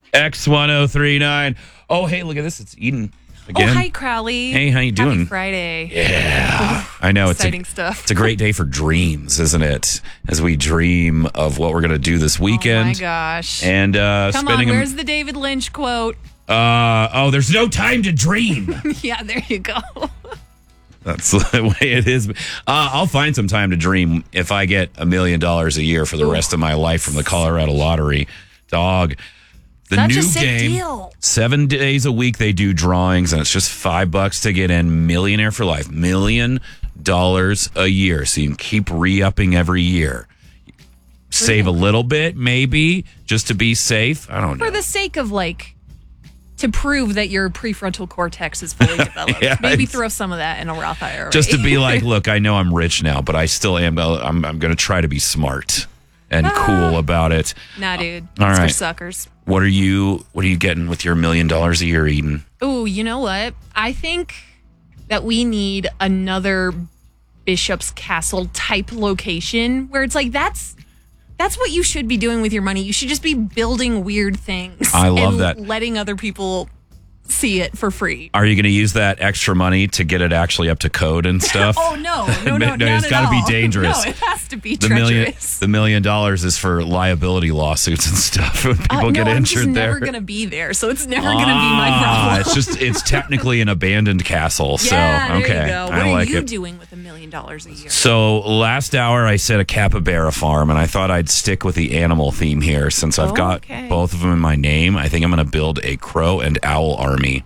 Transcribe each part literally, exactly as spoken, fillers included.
X ten thirty-nine. Oh, hey, look at this. It's Eden again. Oh, hi, Crowley. Hey, how you doing? Happy Friday. Yeah. I know. It's Exciting a, stuff. It's a great day for dreams, isn't it? As we dream of what we're going to do this weekend. Oh, my gosh. And uh, Come spending on, a- where's the David Lynch quote? Uh, oh, there's no time to dream. Yeah, there you go. That's the way it is. Uh, I'll find some time to dream if I get a million dollars a year for the Ooh. rest of my life from the Colorado Lottery. Dog. The Such new a sick game. deal. Seven days a week they do drawings, and it's just five bucks to get in. Millionaire for life. Million dollars a year. So you can keep re-upping every year. Save a little bit, maybe, just to be safe. I don't know. For the sake of, like, to prove that your prefrontal cortex is fully developed. Yeah, Maybe it's- throw some of that in a Roth I R A. Just to be like, look, I know I'm rich now, but I still am. I'm, I'm going to try to be smart and cool about it. Nah, dude. All It's right. for suckers. What are you? What are you getting with your million dollars a year, Eden? Ooh, you know what? I think that we need another Bishop's Castle type location where it's like that's that's what you should be doing with your money. You should just be building weird things. I love and that. Letting other people see it for free. Are you going to use that extra money to get it actually up to code and stuff? Oh no, no, no, No, not it's at gotta be all. dangerous. No, it has to be the treacherous. million, the million dollars is for liability lawsuits and stuff when people uh, get no, I'm injured just there. never gonna be there, so it's never gonna be my Ah, problem. it's just it's technically an abandoned castle. yeah, so there okay, you go. What I are like you it. doing with a million dollars a year? So last hour I said a capybara farm, and I thought I'd stick with the animal theme here since I've Oh, got okay. both of them in my name. I think I'm going to build a crow and owl army.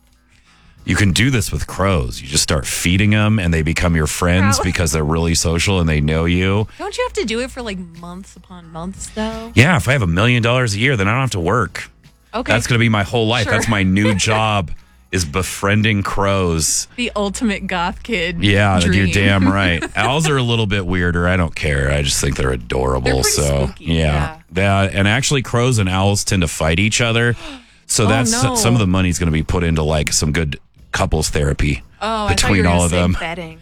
You can do this with crows. You just start feeding them, and they become your friends Crow. because they're really social and they know you. Don't you have to do it for like months upon months, though? Yeah, if I have a million dollars a year, then I don't have to work. Okay. That's going to be my whole life. Sure. That's my new job is befriending crows. The ultimate goth kid. Yeah, dream. you're damn right. Owls are a little bit weirder. I don't care. I just think they're adorable. They're pretty so spooky, yeah. yeah, and actually, crows and owls tend to fight each other. So Oh, that's no. some of the money's going to be put into like some good couples therapy Oh, I thought you between were all gonna of say them. betting.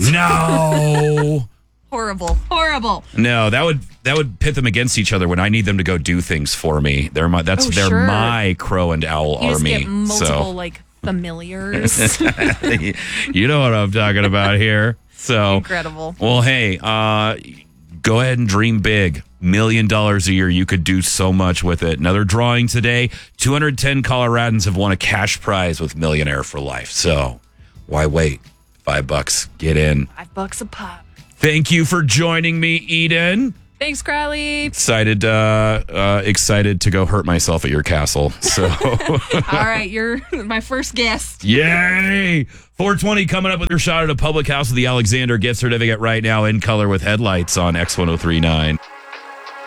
No, Horrible. Horrible. no, that would that would pit them against each other when I need them to go do things for me. They're my that's Oh, they're sure. my crow and owl You just army. get multiple so like familiars. you know what I'm talking about here. So Incredible. Well, hey, uh, go ahead and dream big. Million dollars a year. You could do so much with it. Another drawing today. two hundred ten Coloradans have won a cash prize with Millionaire for Life. So why wait? Five bucks. Get in. Five bucks a pop. Thank you for joining me, Eden. Thanks, Crowley. Excited, uh, uh, excited to go hurt myself at your castle. So, All right, you're my first guest. yay! four twenty coming up with your shot at a public house with the Alexander gift certificate right now in color with headlights on X ten thirty-nine.